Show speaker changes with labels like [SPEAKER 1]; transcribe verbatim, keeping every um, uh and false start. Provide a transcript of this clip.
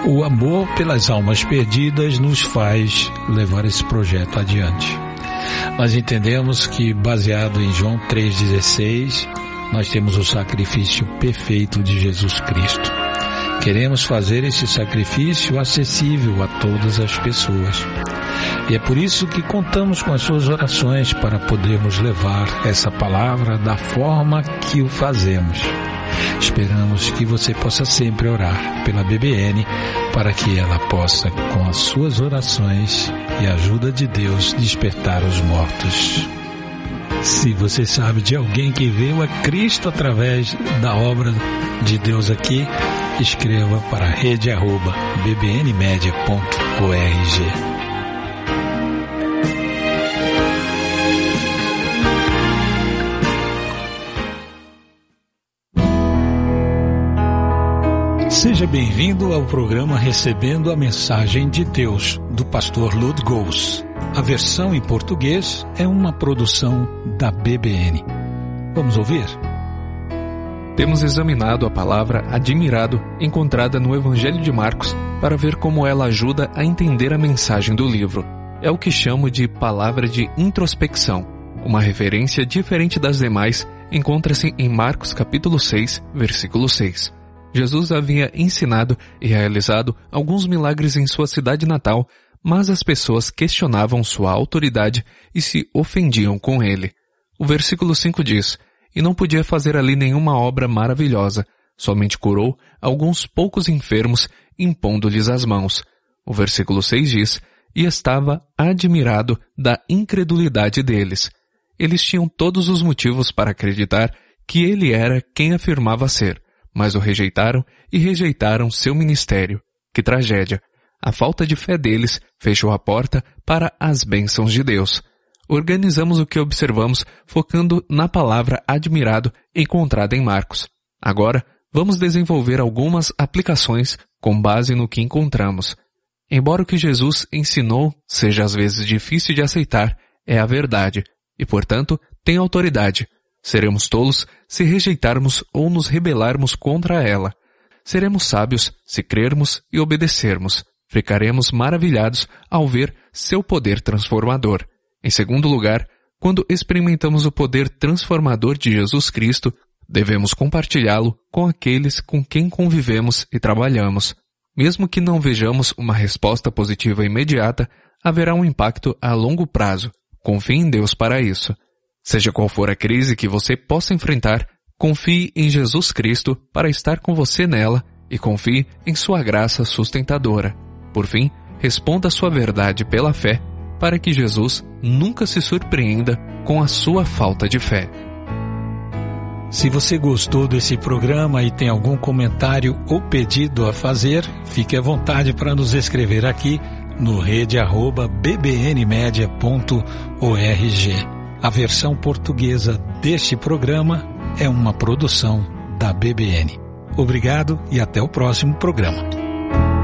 [SPEAKER 1] O amor pelas almas perdidas nos faz levar esse projeto adiante. Nós entendemos que, baseado em João três dezesseis, nós temos o sacrifício perfeito de Jesus Cristo. Queremos fazer esse sacrifício acessível a todas as pessoas. E é por isso que contamos com as suas orações para podermos levar essa palavra da forma que o fazemos. Esperamos que você possa sempre orar pela B B N para que ela possa, com as suas orações e a ajuda de Deus, despertar os mortos. Se você sabe de alguém que veio a Cristo através da obra de Deus aqui, escreva para rede arroba b b n media ponto org. Seja bem-vindo ao programa Recebendo a Mensagem de Deus, do pastor Lud Gous. A versão em português é uma produção da B B N. Vamos ouvir?
[SPEAKER 2] Temos examinado a palavra admirado encontrada no Evangelho de Marcos para ver como ela ajuda a entender a mensagem do livro. É o que chamo de palavra de introspecção. Uma referência diferente das demais encontra-se em Marcos capítulo seis, versículo seis. Jesus havia ensinado e realizado alguns milagres em sua cidade natal, mas as pessoas questionavam sua autoridade e se ofendiam com ele. O versículo cinco diz: "E não podia fazer ali nenhuma obra maravilhosa, somente curou alguns poucos enfermos, impondo-lhes as mãos." O versículo seis diz: "E estava admirado da incredulidade deles." Eles tinham todos os motivos para acreditar que ele era quem afirmava ser, mas o rejeitaram e rejeitaram seu ministério. Que tragédia! A falta de fé deles fechou a porta para as bênçãos de Deus. Organizamos o que observamos focando na palavra admirado encontrada em Marcos. Agora, vamos desenvolver algumas aplicações com base no que encontramos. Embora o que Jesus ensinou seja às vezes difícil de aceitar, é a verdade e, portanto, tem autoridade. Seremos tolos se rejeitarmos ou nos rebelarmos contra ela. Seremos sábios se crermos e obedecermos. Ficaremos maravilhados ao ver seu poder transformador. Em segundo lugar, quando experimentamos o poder transformador de Jesus Cristo, devemos compartilhá-lo com aqueles com quem convivemos e trabalhamos. Mesmo que não vejamos uma resposta positiva imediata, haverá um impacto a longo prazo. Confie em Deus para isso. Seja qual for a crise que você possa enfrentar, confie em Jesus Cristo para estar com você nela e confie em sua graça sustentadora. Por fim, responda a sua verdade pela fé para que Jesus nunca se surpreenda com a sua falta de fé.
[SPEAKER 1] Se você gostou desse programa e tem algum comentário ou pedido a fazer, fique à vontade para nos escrever aqui no rede arroba b b n media ponto org. A versão portuguesa deste programa é uma produção da B B N. Obrigado e até o próximo programa.